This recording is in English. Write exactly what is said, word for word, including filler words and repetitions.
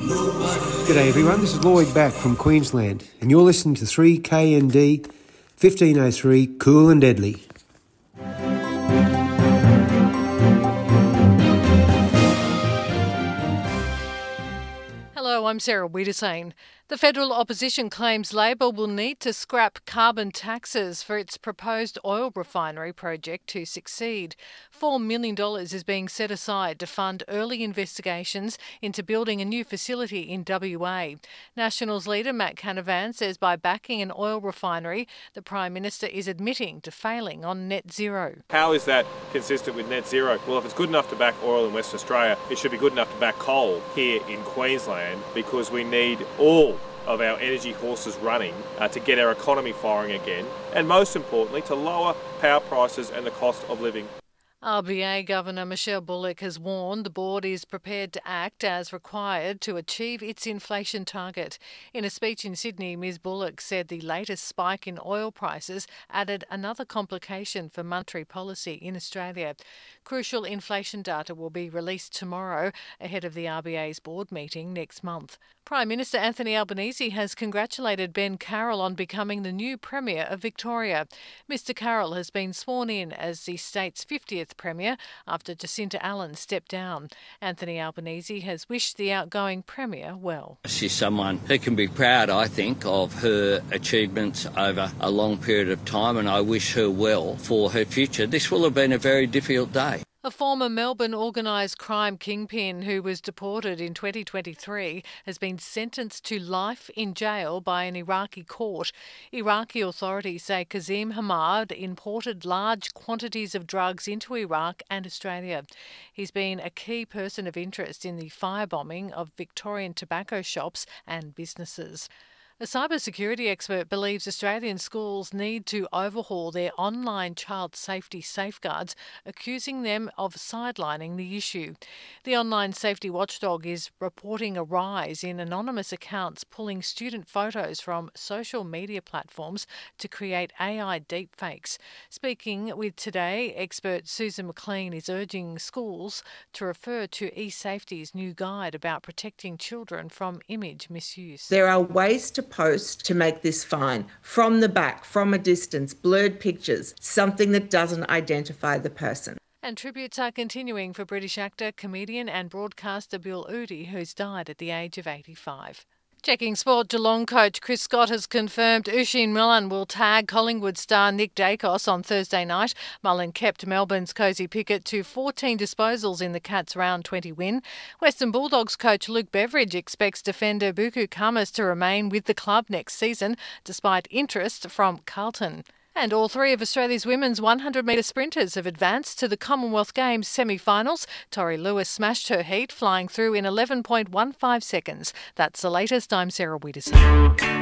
G'day everyone, this is Lloyd back from Queensland and you're listening to three K N D fifteen oh three Cool and Deadly. Hello, I'm Sarah Wiedersane. The federal opposition claims Labor will need to scrap carbon taxes for its proposed oil refinery project to succeed. four million dollars is being set aside to fund early investigations into building a new facility in W A. Nationals leader Matt Canavan says by backing an oil refinery, the Prime Minister is admitting to failing on net zero. How is that consistent with net zero? Well, if it's good enough to back oil in Western Australia, it should be good enough to back coal here in Queensland, because we need all of our energy horses running uh, to get our economy firing again, and most importantly to lower power prices and the cost of living. R B A Governor Michelle Bullock has warned the board is prepared to act as required to achieve its inflation target. In a speech in Sydney, Miz Bullock said the latest spike in oil prices added another complication for monetary policy in Australia. Crucial inflation data will be released tomorrow ahead of the R B A's board meeting next month. Prime Minister Anthony Albanese has congratulated Ben Carroll on becoming the new Premier of Victoria. Mister Carroll has been sworn in as the state's fiftieth Premier after Jacinta Allen stepped down. Anthony Albanese has wished the outgoing Premier well. She's someone who can be proud, I think, of her achievements over a long period of time, and I wish her well for her future. This will have been a very difficult day. A former Melbourne organised crime kingpin who was deported in twenty twenty-three has been sentenced to life in jail by an Iraqi court. Iraqi authorities say Kazim Hamad imported large quantities of drugs into Iraq and Australia. He's been a key person of interest in the firebombing of Victorian tobacco shops and businesses. A cybersecurity expert believes Australian schools need to overhaul their online child safety safeguards, accusing them of sidelining the issue. The online safety watchdog is reporting a rise in anonymous accounts pulling student photos from social media platforms to create A I deepfakes. Speaking with Today, expert Susan McLean is urging schools to refer to eSafety's new guide about protecting children from image misuse. There are ways to post to make this fine. From the back, from a distance, blurred pictures, something that doesn't identify the person. And tributes are continuing for British actor, comedian and broadcaster Bill Oodie, who's died at the age of eighty-five. Checking sport, Geelong coach Chris Scott has confirmed Oisin Mullin will tag Collingwood star Nick Dacos on Thursday night. Mullin kept Melbourne's Cosy Pickett to fourteen disposals in the Cats' round twenty win. Western Bulldogs coach Luke Beveridge expects defender Buku Kamas to remain with the club next season, despite interest from Carlton. And all three of Australia's women's one hundred metre sprinters have advanced to the Commonwealth Games semi-finals. Tori Lewis smashed her heat, flying through in eleven point one five seconds. That's the latest. I'm Sarah Wiedersane.